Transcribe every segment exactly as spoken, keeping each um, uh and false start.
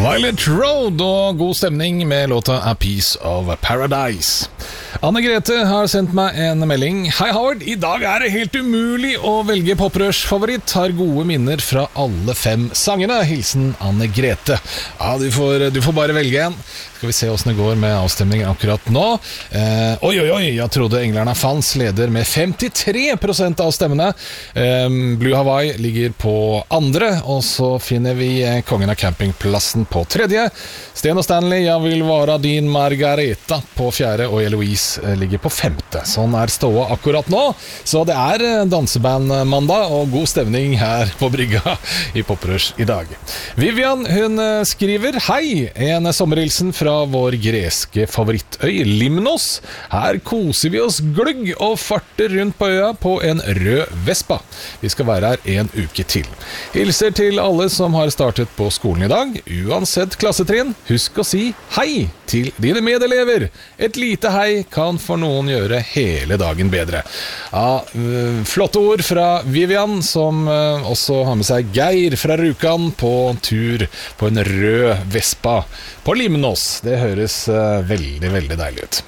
Violet Road og god stemning med låta A Piece of Paradise. Anne Grete har sendt meg en melding. Hei Howard, i dag er det helt umulig å velge poprush-favoritt. Har gode minner fra alle fem sangene. Hilsen Anne Grete. Ja, du får, du får bare velge en. Skal vi se hvordan det går med avstemningen akkurat nå. Eh, oi, oi, oi, jeg trodde Englarna Fans leder med femtitre prosent av stemmene. Eh, Blue Hawaii ligger på andre, og så finner vi Kongen av campingplassen på tredje. Sten og Stanley, jeg vil være din Margareta på fjerde, og Eloise ligger på femte. Sånn er ståa akkurat nå. Så det er dansebandmandag og god stemning her på brygga i Poprush i dag. Vivian, hun skriver: Hei, en sommerhilsen fra vår greske favorittøy Limnos. Her koser vi oss glugg og farter rundt på øya på en rød Vespa. Vi skal være her en uke til. Hilser til alle som har startet på skolen i dag. Uansett klassetrinn, husk å si hei til dine medelever. Et lite hei kan for noen gjøre hele dagen bedre. Ja, flotte ord fra Vivian, som også har med seg Geir fra Rjukan på tur på en rød Vespa på Limnos. Det høres veldig, veldig deilig ut.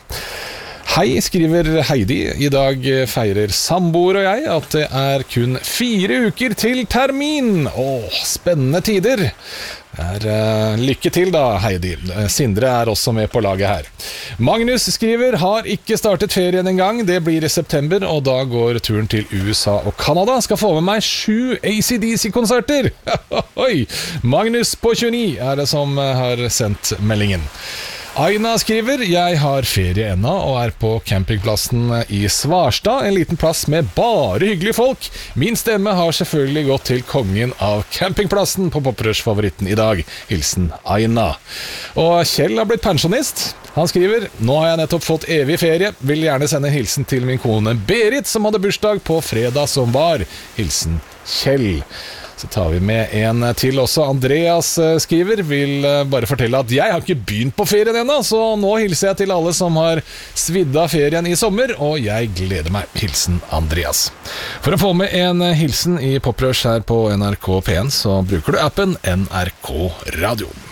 Hei, skriver Heidi. I dag feirer samboer og jeg at det er kun fire uker til termin. Åh, spennende tider. Er, uh, lykke til da, Heidi. Sindre er også med på laget her. Magnus skriver: har ikke startet ferien en gang. Det blir i september, og da går turen til U S A og Canada. Skal få med meg sju A C D C-konserter. Oi! Magnus på tjueni er det som har sendt meldingen. Aina skriver: jeg har ferie ennå og er på campingplassen i Svarstad, en liten plass med bare hyggelige folk. Min stemme har selvfølgelig gått til kongen av campingplassen på Poprush-favoritten i dag. Hilsen Aina. Og Kjell har blitt pensjonist. Han skriver: nå har jeg nettopp fått evig ferie. Vil gjerne sende hilsen til min kone Berit, som hadde bursdag på fredag som var. Hilsen Kjell. Så tar vi med en til også. Andreas skriver: vil bare fortelle at jeg har ikke begynt på ferien ennå, så nå hilser jeg til alle som har svidd av ferien i sommer, og jeg gleder meg. Hilsen Andreas. For å få med en hilsen i Poprush her på N R K P en, så bruker du appen N R K Radio.